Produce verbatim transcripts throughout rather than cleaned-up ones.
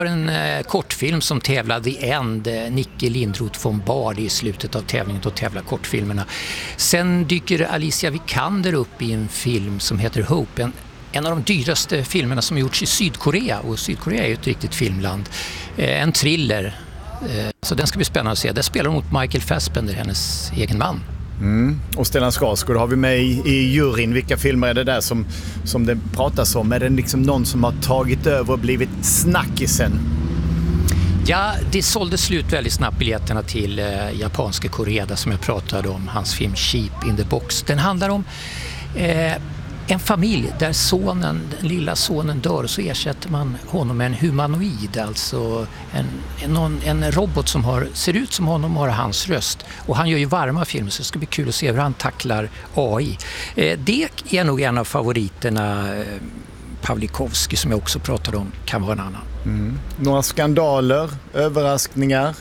En eh, kortfilm som tävlade i End, eh, Nicke Lindroth von Bard i slutet av tävlingen, då tävlar kortfilmerna. Sen dyker Alicia Vikander upp i en film som heter Hope, en, en av de dyraste filmerna som gjorts i Sydkorea, och Sydkorea är ju ett riktigt filmland. Eh, en thriller, eh, så den ska bli spännande att se. Där spelar hon mot Michael Fassbender, hennes egen man. Mm. Och Stellan Skarsgård har vi med i, i juryn. Vilka filmer är det där som, som det pratas om? Är det liksom någon som har tagit över och blivit snackisen? Ja, det sålde slut väldigt snabbt biljetterna till eh, japanska Koreda som jag pratade om, hans film Sheep in the Box. Den handlar om eh, en familj där sonen, den lilla sonen dör, och så ersätter man honom med en humanoid, alltså en, en, en robot som har, ser ut som honom och har hans röst. Och han gör ju varma filmer, så det ska bli kul att se hur han tacklar A I. Eh, det är nog en av favoriterna. eh, Pawlikowski som jag också pratade om kan vara en annan. Mm. Några skandaler, överraskningar?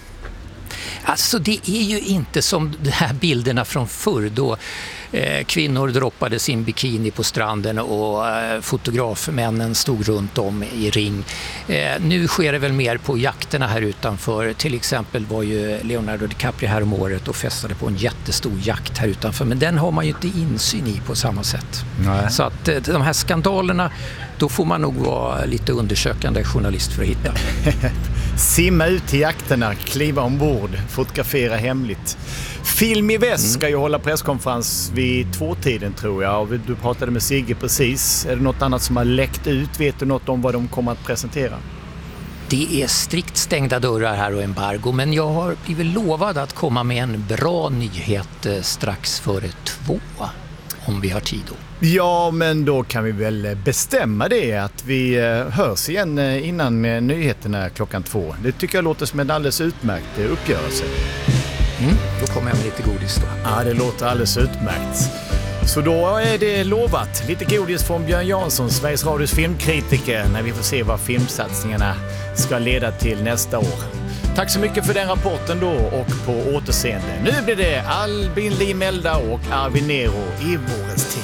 Alltså det är ju inte som de här bilderna från förr då eh, kvinnor droppade sin bikini på stranden och eh, fotografmännen stod runt om i ring. Eh, nu sker det väl mer på jakterna här utanför. Till exempel var ju Leonardo DiCaprio här om året och festade på en jättestor jakt här utanför. Men den har man ju inte insyn i på samma sätt. Nej. Så att eh, de här skandalerna, då får man nog vara lite undersökande journalist för att hitta. Simma ut till jakterna, kliva ombord, fotografera hemligt. Film i väst ska ju hålla presskonferens vid tvåtiden tror jag. Du pratade med Sigge precis. Är det något annat som har läckt ut? Vet du något om vad de kommer att presentera? Det är strikt stängda dörrar här och embargo, men jag har blivit lovad att komma med en bra nyhet strax före två, om vi har tid då. Ja, men då kan vi väl bestämma det att vi hörs igen innan nyheterna klockan två. Det tycker jag låter som en alldeles utmärkt uppgörelse. Mm, då kommer jag med lite godis då. Ja, det låter alldeles utmärkt. Så då är det lovat. Lite godis från Björn Jansson, Sveriges Radios filmkritiker, när vi får se vad filmsatsningarna ska leda till nästa år. Tack så mycket för den rapporten då, och på återseende. Nu blir det Albin Limelda och Arvin Nero i Vårens tid.